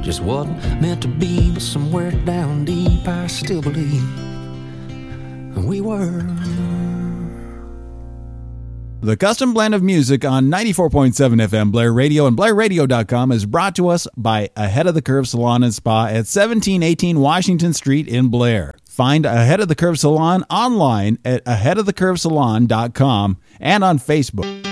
just wasn't meant to be, but somewhere down deep I still believe we were. The Custom Blend of Music on 94.7 FM Blair Radio and BlairRadio.com is brought to us by Ahead of the Curve Salon and Spa at 1718 Washington Street in Blair. Find Ahead of the Curve Salon online at aheadofthecurvesalon.com and on Facebook.